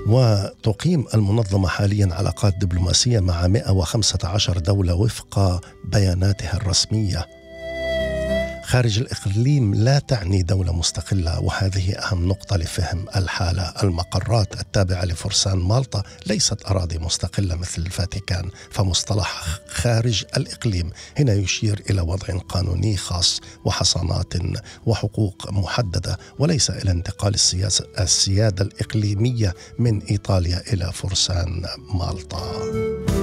وتقيم المنظمة حاليا علاقات دبلوماسية مع 115 دولة وفق بياناتها الرسمية. خارج الإقليم لا تعني دولة مستقلة، وهذه أهم نقطة لفهم الحالة. المقرات التابعة لفرسان مالطا ليست أراضي مستقلة مثل الفاتيكان، فمصطلح خارج الإقليم هنا يشير إلى وضع قانوني خاص وحصانات وحقوق محددة، وليس إلى انتقال السيادة الإقليمية من إيطاليا إلى فرسان مالطا.